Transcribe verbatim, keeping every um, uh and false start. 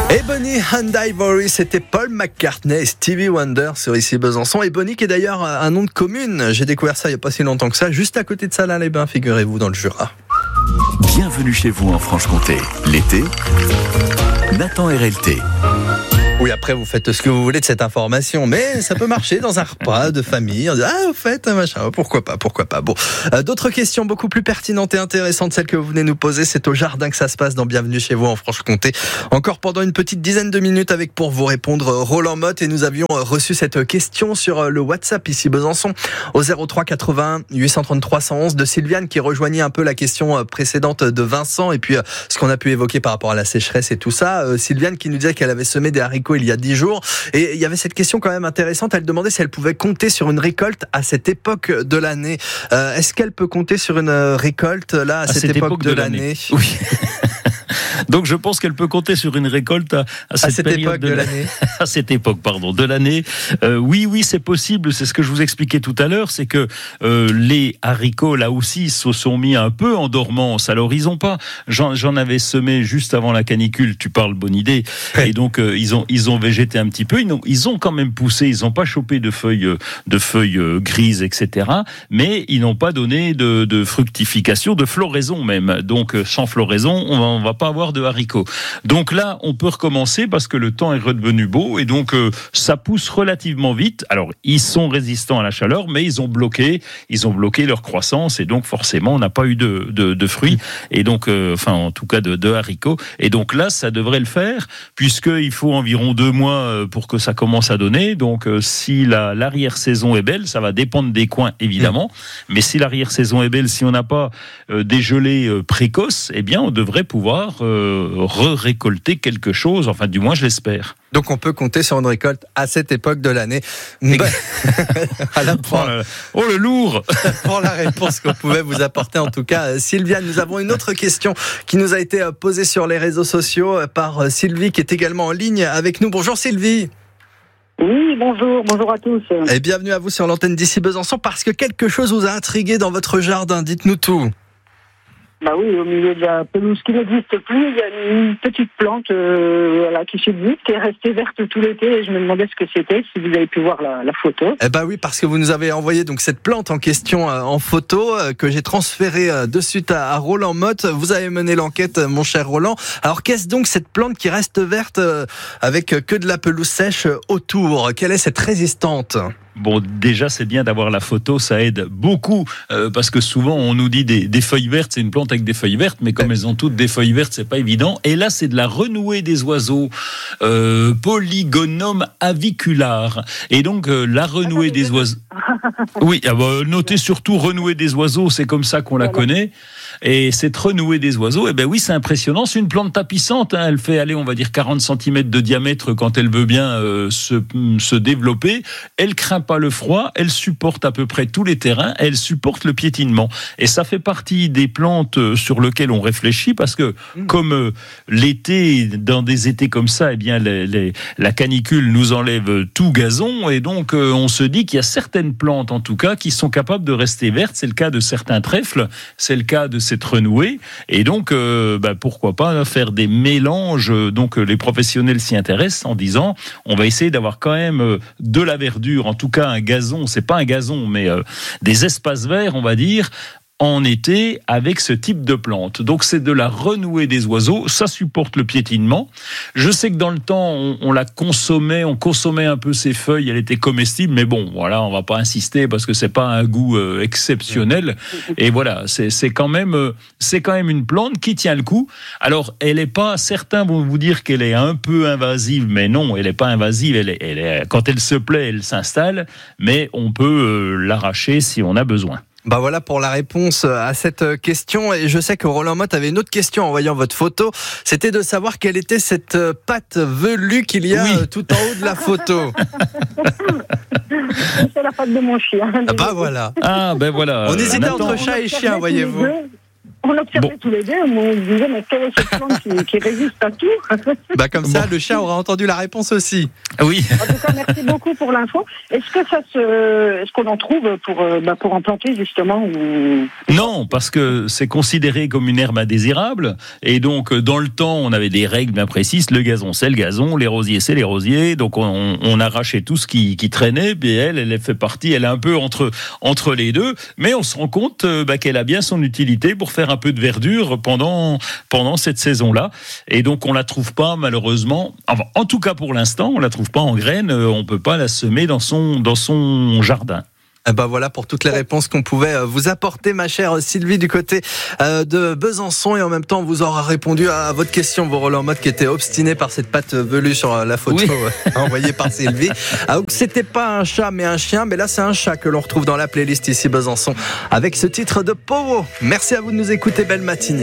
Ebony and Ivory, c'était Paul McCartney et Stevie Wonder sur Ici Besançon. Ebony qui est d'ailleurs un nom de commune. J'ai découvert ça il n'y a pas si longtemps que ça, juste à côté de Salins-les-Bains, figurez-vous, dans le Jura. Bienvenue chez vous en Franche-Comté. L'été, Nathan R L T. Oui, après vous faites ce que vous voulez de cette information, mais ça peut marcher dans un repas de famille. On dit, ah, vous faites un machin, pourquoi pas, pourquoi pas. Bon, euh, d'autres questions beaucoup plus pertinentes et intéressantes, celles que vous venez nous poser, c'est au jardin que ça se passe dans Bienvenue chez vous en Franche-Comté. Encore pendant une petite dizaine de minutes avec pour vous répondre Roland Motte, et nous avions reçu cette question sur le WhatsApp Ici Besançon au zéro trois quatre-vingts huit cent trente-trois cent onze de Sylviane qui rejoignait un peu la question précédente de Vincent et puis ce qu'on a pu évoquer par rapport à la sécheresse et tout ça. Euh, Sylviane qui nous disait qu'elle avait semé des haricots il y a dix jours. Et il y avait cette question quand même intéressante. Elle demandait si elle pouvait compter sur une récolte à cette époque de l'année. Euh, est-ce qu'elle peut compter sur une récolte là à, à cette, cette époque, époque de, de l'année, l'année Oui. Donc je pense qu'elle peut compter sur une récolte à, à cette, à cette période époque de, de l'année. à cette époque, pardon, de l'année. Euh, oui, oui, c'est possible. C'est ce que je vous expliquais tout à l'heure, c'est que euh, les haricots là aussi se sont mis un peu en dormance. Alors ils ont pas. J'en, j'en avais semé juste avant la canicule. Tu parles, bonne idée. Ouais. Et donc euh, ils ont ils ont végété un petit peu. Ils ont ils ont quand même poussé. Ils n'ont pas chopé de feuilles de feuilles grises, et cetera. Mais ils n'ont pas donné de, de fructification, de floraison même. Donc sans floraison, on va, on va pas avoir de haricots. Donc là, on peut recommencer parce que le temps est redevenu beau et donc euh, ça pousse relativement vite. Alors, ils sont résistants à la chaleur, mais ils ont bloqué, ils ont bloqué leur croissance et donc forcément, on n'a pas eu de, de, de fruits et donc, euh, enfin, en tout cas, de, de haricots. Et donc là, ça devrait le faire puisqu'il faut environ deux mois pour que ça commence à donner. Donc, euh, si la, l'arrière-saison est belle, ça va dépendre des coins évidemment, mmh. mais si l'arrière-saison est belle, si on n'a pas euh, des gelées euh, précoces, eh bien, on devrait pouvoir euh, re-récolter quelque chose, enfin du moins je l'espère. Donc on peut compter sur une récolte à cette époque de l'année. Ben, à la oh, le, oh le lourd. Pour la réponse qu'on pouvait vous apporter en tout cas. Sylviane, nous avons une autre question qui nous a été posée sur les réseaux sociaux par Sylvie qui est également en ligne avec nous. Bonjour Sylvie. Oui, bonjour, bonjour à tous. Et bienvenue à vous sur l'antenne d'Ici Besançon parce que quelque chose vous a intrigué dans votre jardin. Dites-nous tout. Bah oui, au milieu de la pelouse qui n'existe plus, il y a une petette plante euh, voilà, qui subsiste, qui est restée verte tout l'été et je me demandais ce que c'était, si vous avez pu voir la, la photo. Eh bah oui, parce que vous nous avez envoyé donc cette plante en question euh, en photo euh, que j'ai transférée euh, de suite à, à Roland Motte. Vous avez mené l'enquête, euh, mon cher Roland. Alors qu'est-ce donc cette plante qui reste verte euh, avec que de la pelouse sèche euh, autour? Quelle est cette résistante? Bon, déjà, c'est bien d'avoir la photo, ça aide beaucoup, euh, parce que souvent, on nous dit des, des feuilles vertes, c'est une plante avec des feuilles vertes, mais comme elles ont toutes des feuilles vertes, c'est pas évident. Et là, c'est de la renouée des oiseaux, euh, Polygonum aviculare. Et donc, euh, la renouée des oiseaux... Oui, ah bah, notez surtout renouée des oiseaux, c'est comme ça qu'on la connaît. Et cette renouée des oiseaux, eh ben oui, c'est impressionnant. C'est une plante tapissante, hein. Elle fait aller, on va dire, quarante centimètres de diamètre quand elle veut bien euh, se, se développer. Elle craint pas le froid, elle supporte à peu près tous les terrains, elle supporte le piétinement. Et ça fait partie des plantes sur lesquelles on réfléchit parce que, mmh. comme euh, l'été, dans des étés comme ça, eh bien, les, les, la canicule nous enlève tout gazon et donc euh, on se dit qu'il y a certaines plantes, en tout cas, qui sont capables de rester vertes. C'est le cas de certains trèfles, c'est le cas de cette renouée. Et donc, euh, bah, pourquoi pas faire des mélanges. Donc, les professionnels s'y intéressent en disant, on va essayer d'avoir quand même de la verdure, en tout cas un gazon, c'est pas un gazon, mais euh, des espaces verts, on va dire, en été avec ce type de plante. Donc c'est de la renouée des oiseaux, ça supporte le piétinement. Je sais que dans le temps, on, on la consommait, on consommait un peu ses feuilles, elle était comestible, mais bon, voilà, on va pas insister parce que c'est pas un goût euh, exceptionnel. Et voilà, c'est, c'est quand même, euh, c'est quand même une plante qui tient le coup. Alors, elle est pas, certains vont vous dire qu'elle est un peu invasive, mais non, elle est pas invasive. Elle est, elle est, quand elle se plaît, elle s'installe, mais on peut euh, l'arracher si on a besoin. Bah voilà pour la réponse à cette question. Et je sais que Roland Motte avait une autre question en voyant votre photo. C'était de savoir quelle était cette patte velue qu'il y a oui. tout en haut de la photo. C'est la patte de mon chien. Ah bah voilà. Ah ben voilà. On hésitait entre chat et chien, voyez-vous. On observait Bon. tous les deux, on se disait, mais quelle est cette plante qui, qui résiste à tout? Bah comme ça, Bon. le chat aura entendu la réponse aussi. Oui. En tout cas, merci beaucoup pour l'info. Est-ce que ça se, est-ce qu'on en trouve pour, euh, bah, pour en planter justement ou... Non, parce que c'est considéré comme une herbe indésirable. Et donc, dans le temps, on avait des règles bien précises. Le gazon, c'est le gazon. Les rosiers, c'est les rosiers. Donc, on, on arrachait tout ce qui, qui traînait. Et elle, elle fait partie, elle est un peu entre, entre les deux. Mais on se rend compte bah, qu'elle a bien son utilité pour faire un peu de verdure pendant, pendant cette saison-là. Et donc, on la trouve pas, malheureusement. Enfin, en tout cas, pour l'instant, on la trouve pas en graines. On peut pas la semer dans son, dans son jardin. Eh ben voilà pour toutes les réponses qu'on pouvait vous apporter, ma chère Sylvie, du côté de Besançon. Et en même temps, on vous aura répondu à votre question, vos Roland Mode, qui était obstiné par cette patte velue sur la photo oui. envoyée par Sylvie. Alors que c'était pas un chat, mais un chien. Mais là, c'est un chat que l'on retrouve dans la playlist ici Besançon, avec ce titre de Powo. Merci à vous de nous écouter. Belle matinée.